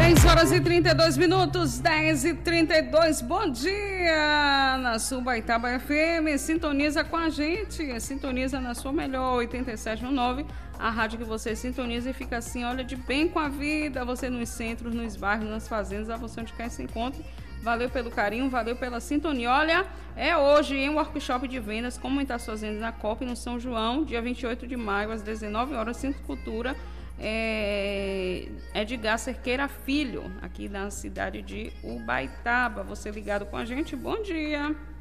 10h32, 10h32, bom dia na Subaitaba FM, sintoniza com a gente, sintoniza na sua melhor 87.9, a rádio que você sintoniza e fica assim, olha, de bem com a vida, você nos centros, nos bairros, nas fazendas, a você onde quer se encontre. Valeu pelo carinho, valeu pela sintonia. Olha, é hoje em workshop de vendas, como aumentar suas vendas na Copa no São João, dia 28 de maio, às 19 horas, Centro Cultura, Edgar Cerqueira Filho, aqui na cidade de Ubaitaba. Você ligado com a gente, bom dia.